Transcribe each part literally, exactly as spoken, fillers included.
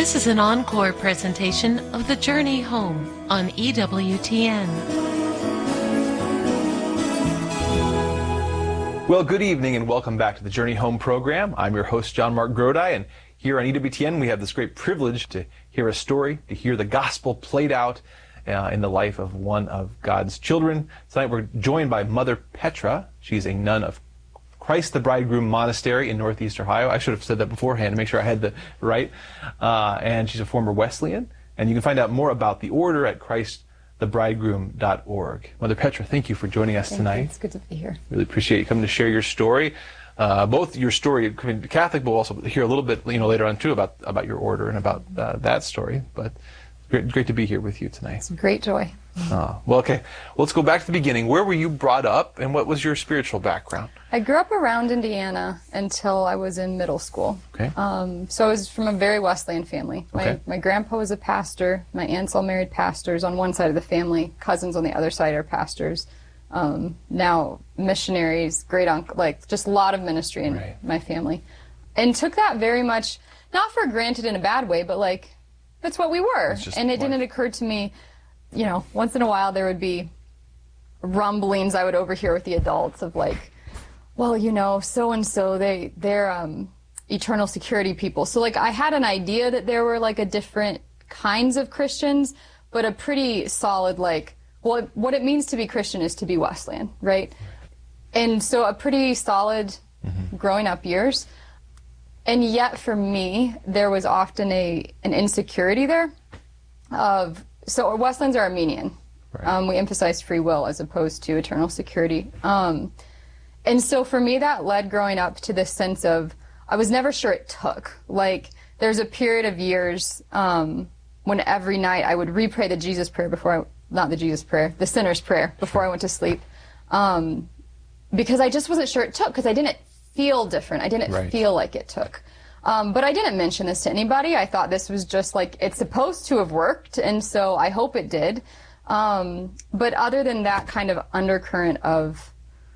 This is an encore presentation of The Journey Home on E W T N. Well, good evening and welcome back to the Journey Home program. I'm your host, John Mark Grodi, and here on E W T N we have this great privilege to hear a story, to hear the gospel played out uh, in the life of one of God's children. Tonight we're joined by Mother Petra. She's a nun of Christ the Bridegroom Monastery in Northeast Ohio. I should have said that beforehand to make sure I had the right. Uh, and she's a former Wesleyan. And you can find out more about the order at christ the bridegroom dot org. Mother Petra, thank you for joining us thank tonight. You. It's good to be here. Really appreciate you coming to share your story. Uh, both your story, Catholic, we'll also hear a little bit, you know, later on too about about your order and about uh, that story. But great, great to be here with you tonight. It's a great joy. Uh, well, okay. Well, let's go back to the beginning. Where were you brought up, and what was your spiritual background? I grew up around Indiana until I was in middle school. Okay. Um, so I was from a very Wesleyan family. My, Okay. my grandpa was a pastor. My aunts all married pastors on one side of the family. Cousins on the other side are pastors. Um, now missionaries, great uncle, like just a lot of ministry in Right. my family. And took that very much, not for granted in a bad way, but like, that's what we were. It's just And it life. didn't occur to me, you know, once in a while there would be rumblings I would overhear with the adults of like, well, you know, so-and-so, they, they're um, eternal security people. So, like, I had an idea that there were, like, a different kinds of Christians, but a pretty solid, like, well, what it means to be Christian is to be Wesleyan, right? And so a pretty solid Mm-hmm. growing up years. And yet, for me, there was often a an insecurity there of, so Wesleyans are Armenian. Right. Um, we emphasize free will as opposed to eternal security. Um, and so for me, that led growing up to this sense of, I was never sure it took. Like, there's a period of years um, when every night I would re-pray the Jesus prayer before I, not the Jesus prayer, the sinner's prayer before I went to sleep. Um, because I just wasn't sure it took, because I didn't feel different. I didn't Right. feel like it took. Um, but I didn't mention this to anybody. I thought this was just like, it's supposed to have worked, and so I hope it did. Um, but other than that kind of undercurrent of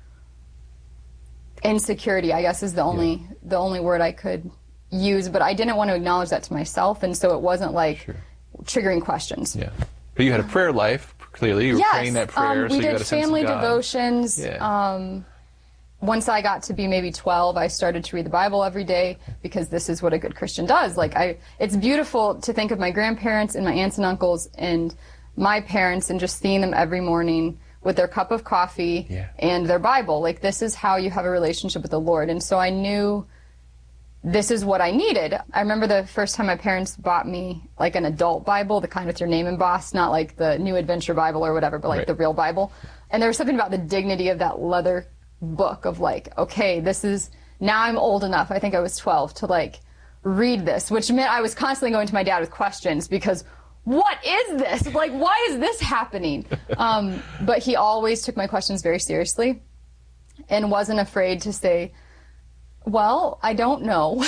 insecurity, I guess, is the only Yeah. the only word I could use. But I didn't want to acknowledge that to myself, and so it wasn't like Sure. triggering questions. Yeah. But you had a prayer life, clearly. You were Yes, praying that prayer, um, so we you got did a sense family of God. devotions. Yeah. Um, once I got to be maybe twelve, I started to read the Bible every day because this is what a good Christian does. Like, I, it's beautiful to think of my grandparents and my aunts and uncles and my parents and just seeing them every morning with their cup of coffee Yeah. and their Bible. Like, this is how you have a relationship with the Lord. And so I knew this is what I needed. I remember the first time my parents bought me like an adult Bible, the kind with your name embossed, not like the New Adventure Bible or whatever, but like Right. the real Bible. And there was something about the dignity of that leather book of like, okay, this is, now I'm old enough, I think I was twelve, to like read this, which meant I was constantly going to my dad with questions because what is this? Like, why is this happening? Um, but he always took my questions very seriously and wasn't afraid to say, well, I don't know.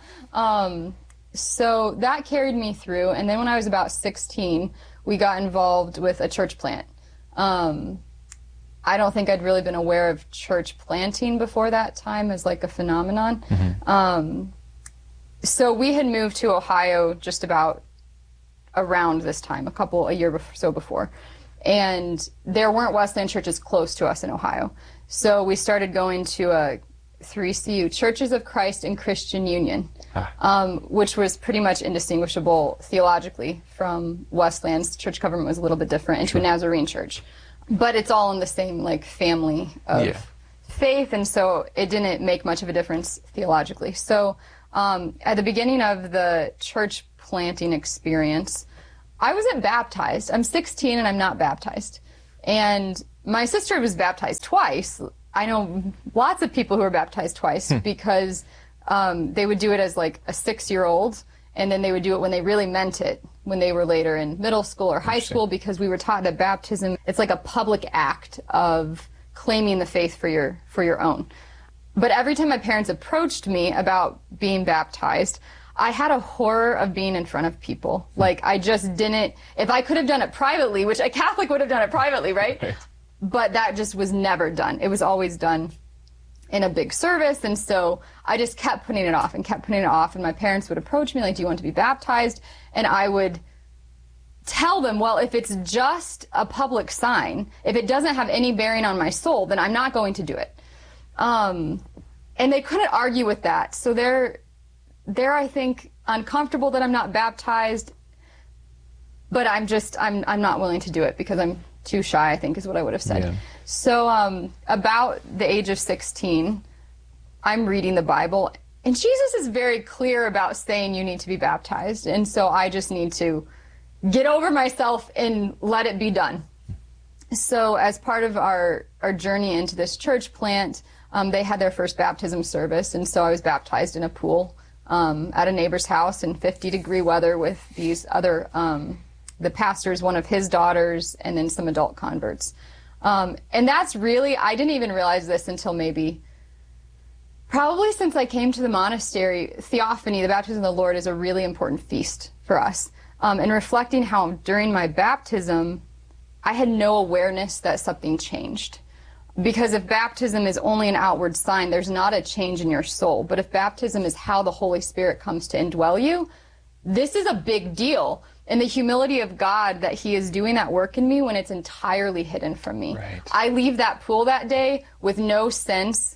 um, so that carried me through. And then when I was about sixteen, we got involved with a church plant. Um, I don't think I'd really been aware of church planting before that time as like a phenomenon. Mm-hmm. Um, so we had moved to Ohio just about around this time, a couple, a year or so before. And there weren't Wesleyan churches close to us in Ohio. So we started going to a three C U, Churches of Christ and Christian Union, Ah. um, which was pretty much indistinguishable theologically from Wesleyan's. Church government was a little bit different, into a Nazarene church. But it's all in the same like family of Yeah. faith, and so it didn't make much of a difference theologically. So um, at the beginning of the church planting experience, I wasn't baptized. I'm sixteen and I'm not baptized. And my sister was baptized twice. I know lots of people who were baptized twice because um, they would do it as like a six-year-old, and then they would do it when they really meant it, when they were later in middle school or high school, because we were taught that baptism, it's like a public act of claiming the faith for your for your own. But every time my parents approached me about being baptized, I had a horror of being in front of people. Like, I just didn't, if I could have done it privately, which a Catholic would have done it privately, right? Right. But that just was never done. It was always done in a big service. And so I just kept putting it off and kept putting it off. And my parents would approach me like, do you want to be baptized? And I would tell them, well, if it's just a public sign, if it doesn't have any bearing on my soul, then I'm not going to do it. Um, and they couldn't argue with that. So they're, they're, I think, uncomfortable that I'm not baptized, but I'm just, I'm, I'm not willing to do it because I'm too shy, I think is what I would have said. Yeah. So um, about the age of sixteen, I'm reading the Bible, and Jesus is very clear about saying you need to be baptized. And so I just need to get over myself and let it be done. So as part of our, our journey into this church plant, um, they had their first baptism service, and so I was baptized in a pool um, at a neighbor's house in fifty degree weather with these other, um, the pastor's, one of his daughters, and then some adult converts. Um, and that's really, I didn't even realize this until maybe, probably since I came to the monastery, Theophany, the baptism of the Lord, is a really important feast for us. Um, and reflecting how during my baptism, I had no awareness that something changed. Because if baptism is only an outward sign, there's not a change in your soul. But if baptism is how the Holy Spirit comes to indwell you, this is a big deal. And the humility of God that he is doing that work in me when it's entirely hidden from me. Right. I leave that pool that day with no sense,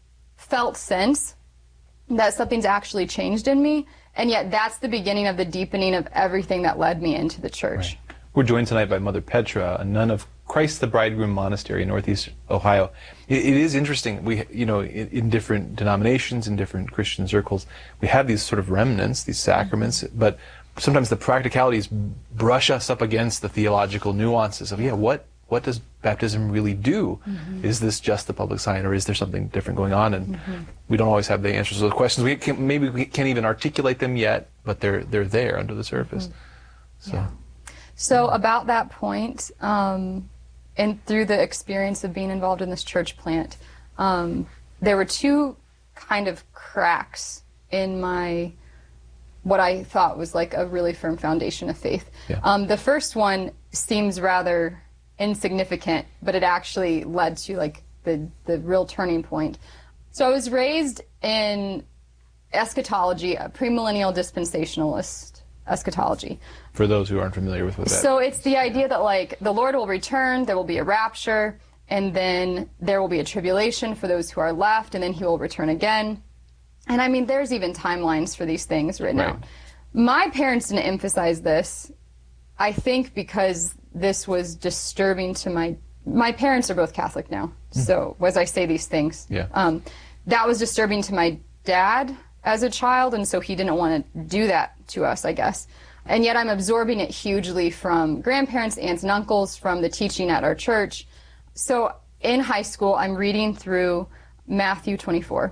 felt sense, that something's actually changed in me. And yet that's the beginning of the deepening of everything that led me into the church. Right. We're joined tonight by Mother Petra, a nun of Christ the Bridegroom Monastery in Northeast Ohio. It, it is interesting. We, you know, in, in different denominations, in different Christian circles, we have these sort of remnants, these sacraments, mm-hmm. but sometimes the practicalities brush us up against the theological nuances of, yeah, what what does baptism really do? Mm-hmm. Is this just the public sign, or is there something different going on? And mm-hmm. we don't always have the answers to those questions. We can, maybe we can't even articulate them yet, but they're they're there under the surface. Mm-hmm. So. Yeah. So about that point, um, and through the experience of being involved in this church plant, um, there were two kind of cracks in my, what I thought was like a really firm foundation of faith. Yeah. Um, the first one seems rather insignificant, but it actually led to like the, the real turning point. So I was raised in eschatology, a premillennial dispensationalist eschatology. For those who aren't familiar with what that So it's the idea that like the Lord will return, there will be a rapture, and then there will be a tribulation for those who are left, and then he will return again. And I mean, there's even timelines for these things written right. out. My parents didn't emphasize this, I think because this was disturbing to my, my parents are both Catholic now, mm. so as I say these things, yeah. um, that was disturbing to my dad as a child, and so he didn't want to do that to us, I guess. And yet I'm absorbing it hugely from grandparents, aunts, and uncles, from the teaching at our church. So in high school, I'm reading through Matthew twenty-four.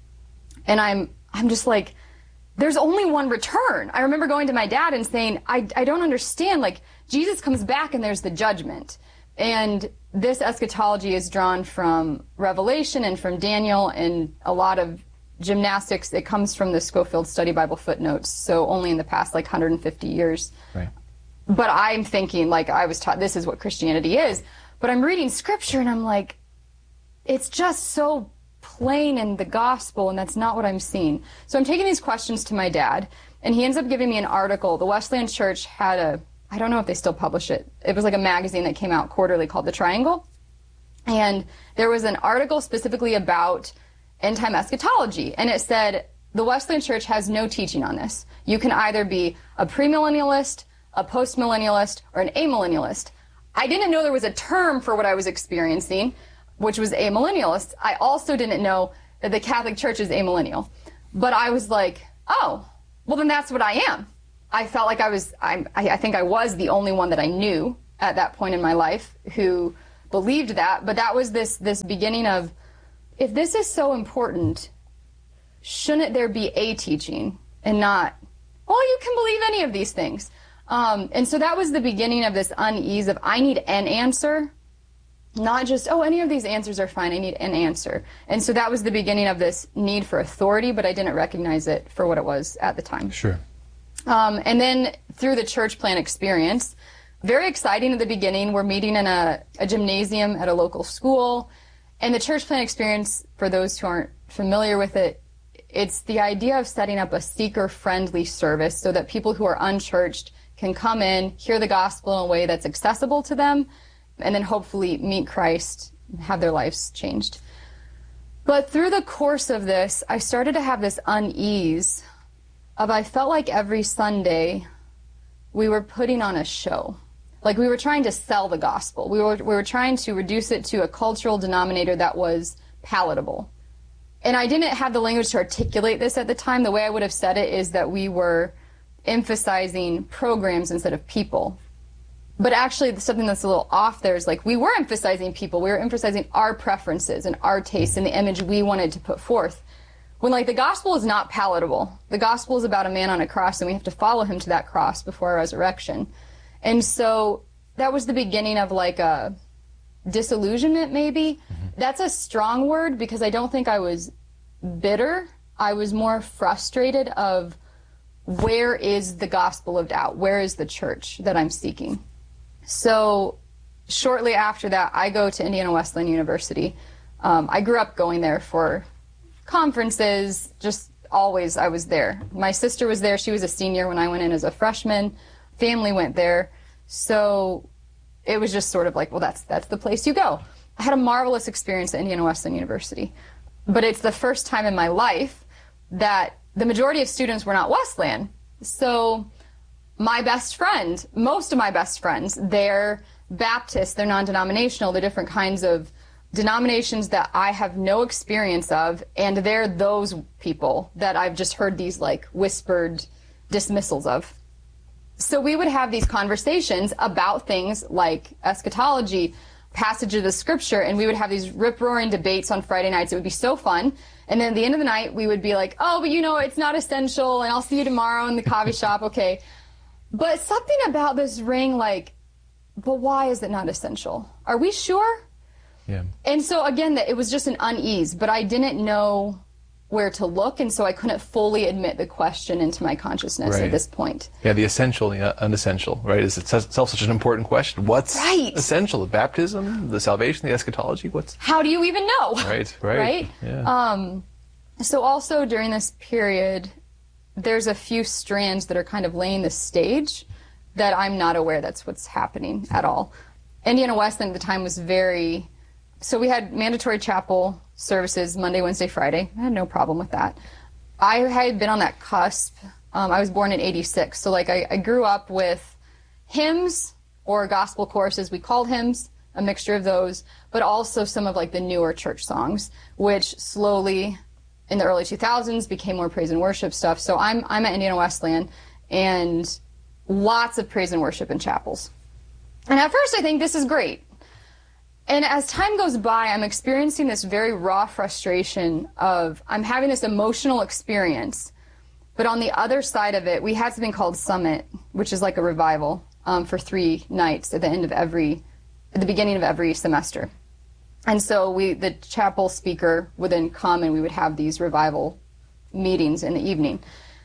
And I'm I'm just like, there's only one return. I remember going to my dad and saying, I, I don't understand. Like, Jesus comes back and there's the judgment. And this eschatology is drawn from Revelation and from Daniel and a lot of gymnastics. It comes from the Scofield Study Bible footnotes, so only in the past like one hundred fifty years. Right. But I'm thinking, like, I was taught this is what Christianity is. But I'm reading scripture and I'm like, it's just so plain in the gospel, and that's not what I'm seeing. So I'm taking these questions to my dad, and he ends up giving me an article. The Wesleyan Church had a, I don't know if they still publish it. It was like a magazine that came out quarterly called The Triangle. And there was an article specifically about end-time eschatology, and it said, the Wesleyan Church has no teaching on this. You can either be a premillennialist, a postmillennialist, or an amillennialist. I didn't know there was a term for what I was experiencing, which was amillennialist. I also didn't know that the Catholic Church is amillennial. But I was like, oh, well then that's what I am. I felt like I was, I, I think I was the only one that I knew at that point in my life who believed that. But that was this, this beginning of, if this is so important, shouldn't there be a teaching and not, well, you can believe any of these things. Um, and so that was the beginning of this unease of, I need an answer, not just, oh, any of these answers are fine, I need an answer. And so that was the beginning of this need for authority, but I didn't recognize it for what it was at the time. Sure. Um, and then through the church plant experience, very exciting at the beginning, we're meeting in a, a gymnasium at a local school, And the church plant experience, for those who aren't familiar with it, it's the idea of setting up a seeker-friendly service so that people who are unchurched can come in, hear the gospel in a way that's accessible to them, and then hopefully meet Christ, have their lives changed. But through the course of this, I started to have this unease of I felt like every Sunday we were putting on a show. Like we were trying to sell the gospel. We were, we were trying to reduce it to a cultural denominator that was palatable. And I didn't have the language to articulate this at the time. The way I would have said it is that we were emphasizing programs instead of people. But actually, something that's a little off there is like we were emphasizing people. We were emphasizing our preferences and our tastes and the image we wanted to put forth. When like the gospel is not palatable. The gospel is about a man on a cross, and we have to follow him to that cross before our resurrection. And so that was the beginning of like a disillusionment, maybe. Mm-hmm. That's a strong word because I don't think I was bitter. I was more frustrated of where is the gospel lived out? Where is the church that I'm seeking? So shortly after that, I go to Indiana Wesleyan University. Um, I grew up going there for conferences, just always I was there. My sister was there. She was a senior when I went in as a freshman. Family went there. So it was just sort of like, well, that's that's the place you go. I had a marvelous experience at Indiana Wesleyan University. But it's the first time in my life that the majority of students were not Wesleyan. So my best friend, most of my best friends, they're Baptist, they're non-denominational, they're different kinds of denominations that I have no experience of, and they're those people that I've just heard these like whispered dismissals of. So we would have these conversations about things like eschatology, passage of the scripture, and we would have these rip-roaring debates on Friday nights. It would be so fun. And then at the end of the night, we would be like, oh, but you know, it's not essential, and I'll see you tomorrow in the coffee shop, okay. But something about this rang like, but why is it not essential? Are we sure? Yeah. And so again, that it was just an unease, but I didn't know where to look, and so I couldn't fully admit the question into my consciousness right. at this point. Yeah, the essential, the unessential, right? Is itself such an important question. What's right. essential? The baptism, the salvation, the eschatology? What's? How do you even know? Right, right. Right? Yeah. Um, so also during this period, there's a few strands that are kind of laying the stage that I'm not aware that's what's happening at all. Indiana Wesleyan at the time was very, so we had mandatory chapel services Monday, Wednesday, Friday. I had no problem with that. I had been on that cusp. Um, I was born in eighty-six, so like I, I grew up with hymns or gospel choruses. We called hymns, a mixture of those, but also some of like the newer church songs, which slowly in the early two thousands became more praise and worship stuff. So I'm I'm at Indiana Wesleyan, and lots of praise and worship in chapels. And at first I think this is great. And as time goes by, I'm experiencing this very raw frustration of I'm having this emotional experience, but on the other side of it, we had something called Summit, which is like a revival um, for three nights at the end of every, at the beginning of every semester. And so we, the chapel speaker would then come and we would have these revival meetings in the evening.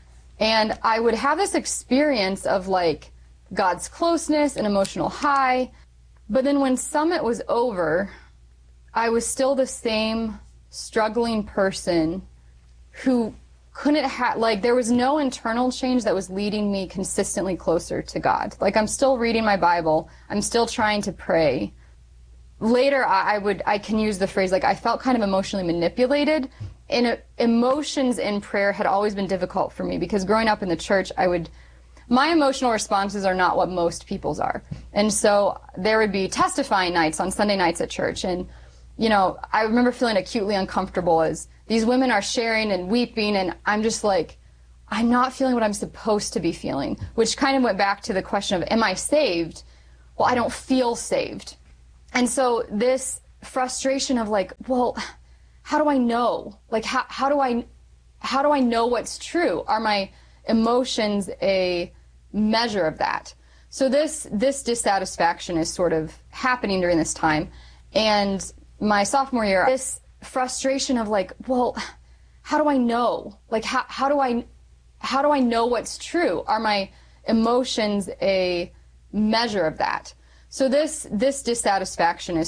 And I would have this experience of like God's closeness and emotional high. But then when Summit was over, I was still the same struggling person who couldn't have, like, there was no internal change that was leading me consistently closer to God. Like, I'm still reading my Bible. I'm still trying to pray. Later, I, I would, I can use the phrase, like, I felt kind of emotionally manipulated. And uh, emotions in prayer had always been difficult for me because growing up in the church, I would, my emotional responses are not what most people's are. And so there would be testifying nights on Sunday nights at church. And, you know, I remember feeling acutely uncomfortable as these women are sharing and weeping. And I'm just like, I'm not feeling what I'm supposed to be feeling, which kind of went back to the question of, am I saved? Well, I don't feel saved. And so this frustration of like, well, how do I know? Like, how, how do I, how do I know what's true? Are my emotions a measure of that? So this this dissatisfaction is sort of happening during this time. And my sophomore year, this frustration of like, well, how do I know? Like, how, how do I how do I know what's true? Are my emotions a measure of that? So this this dissatisfaction is